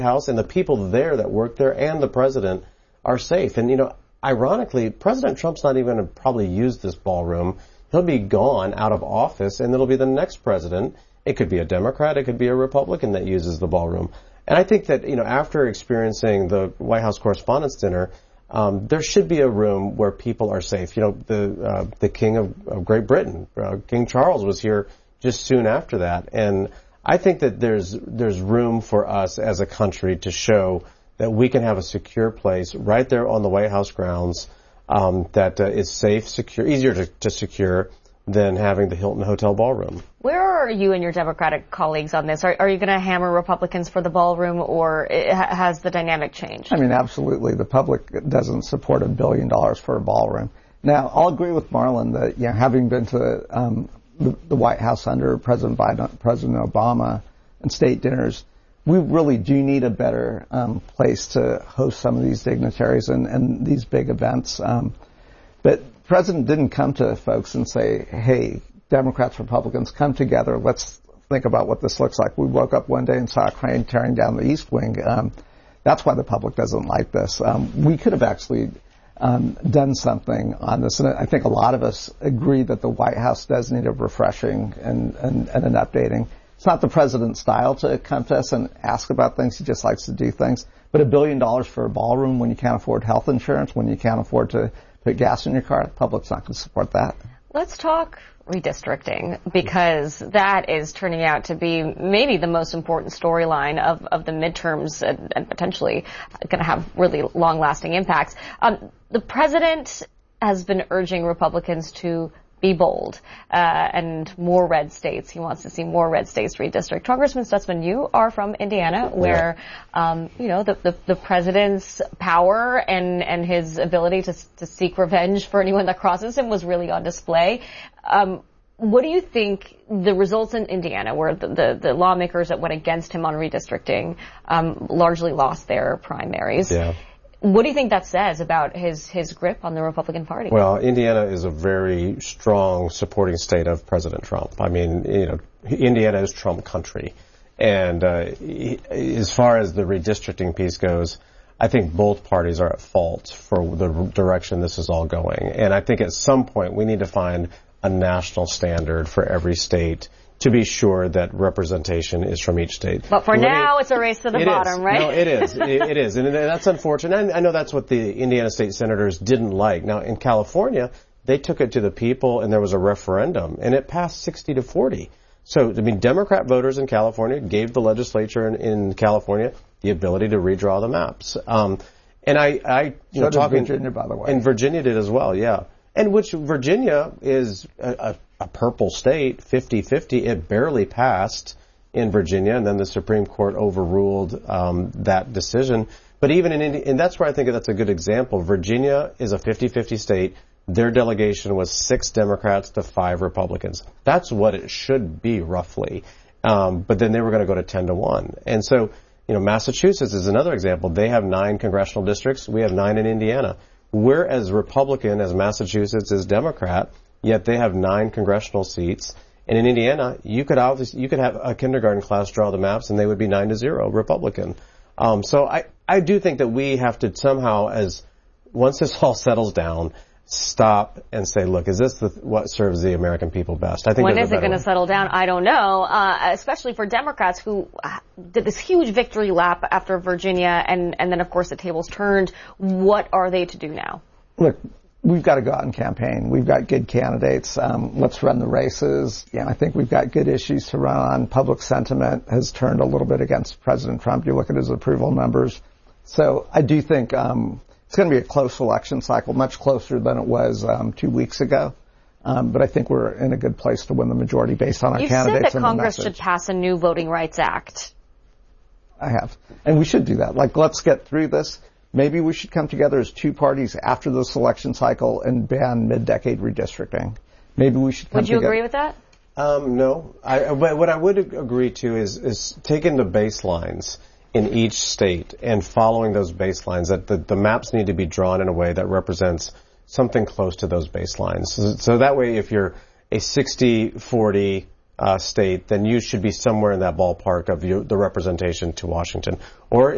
House and the people there that work there and the president are safe. And, ironically, President Trump's not even going to probably use this ballroom. He'll be gone out of office, and it'll be the next president. It could be a Democrat, it could be a Republican that uses the ballroom. And I think that, after experiencing the White House Correspondents' Dinner, there should be a room where people are safe. The King of Great Britain, King Charles, was here just soon after that. And I think that there's room for us as a country to show that we can have a secure place right there on the White House grounds that is safe, secure, easier to secure than having the Hilton Hotel ballroom. Where are you and your Democratic colleagues on this? Are you going to hammer Republicans for the ballroom, or has the dynamic changed? I mean, absolutely. The public doesn't support $1 billion for a ballroom. Now, I'll agree with Marlon that, having been to the White House under President Biden, President Obama, and state dinners, we really do need a better place to host some of these dignitaries and these big events. But the president didn't come to folks and say, hey, Democrats, Republicans, come together. Let's think about what this looks like. We woke up one day and saw a crane tearing down the East Wing. That's why the public doesn't like this. We could have actually done something on this. And I think a lot of us agree that the White House does need a refreshing and an updating. It's not the president's style to come to us and ask about things. He just likes to do things. But $1 billion for a ballroom when you can't afford health insurance, when you can't afford to put gas in your car, the public's not going to support that. Let's talk redistricting, because that is turning out to be maybe the most important storyline of the midterms and potentially going to have really long-lasting impacts. The president has been urging Republicans to be bold and more red states. He wants to see more red states redistrict. Congressman Stutzman, you are from Indiana, where the president's power and his ability to seek revenge for anyone that crosses him was really on display. What do you think the results in Indiana, where the lawmakers that went against him on redistricting largely lost their primaries? Yeah. What do you think that says about his grip on the Republican Party? Well, Indiana is a very strong supporting state of President Trump. I mean, Indiana is Trump country. And as far as the redistricting piece goes, I think both parties are at fault for the direction this is all going. And I think at some point we need to find a national standard for every state to be sure that representation is from each state. But for now, it's a race to the bottom, right? No, it is. It is. And that's unfortunate. I know that's what the Indiana state senators didn't like. Now, in California, they took it to the people, and there was a referendum, and it passed 60-40. So, I mean, Democrat voters in California gave the legislature in California the ability to redraw the maps. And so did Virginia, by the way. And Virginia did as well, yeah. And which Virginia is a purple state, 50-50. It barely passed in Virginia, and then the Supreme Court overruled that decision. But even and that's where I think that's a good example. Virginia is a 50-50 state. Their delegation was 6 Democrats to 5 Republicans. That's what it should be, roughly. But then they were going to go to 10-1. And so, Massachusetts is another example. They have 9 congressional districts. We have 9 in Indiana. We're as Republican as Massachusetts is Democrat, yet they have 9 congressional seats. And in Indiana, you could have a kindergarten class draw the maps, and they would be 9-0 Republican. So I do think that we have to somehow, once this all settles down, stop and say, look, is this what serves the American people best? I think when is it going to settle down? I don't know, especially for Democrats who did this huge victory lap after Virginia, and then, of course, the tables turned. What are they to do now? Look, we've got to go out and campaign. We've got good candidates. Let's run the races. I think we've got good issues to run on. Public sentiment has turned a little bit against President Trump. You look at his approval numbers. So I do think it's going to be a close election cycle, much closer than it was 2 weeks ago. But I think we're in a good place to win the majority based on our candidates. You said that Congress should pass a new Voting Rights Act. I have. And we should do that. Let's get through this. Maybe we should come together as 2 parties after this election cycle and ban mid-decade redistricting. Maybe we should come together. Would you agree with that? No. But what I would agree to is taking the baselines in each state and following those baselines, that the maps need to be drawn in a way that represents something close to those baselines. So that way, if you're a 60-40 state, then you should be somewhere in that ballpark of the representation to Washington. Or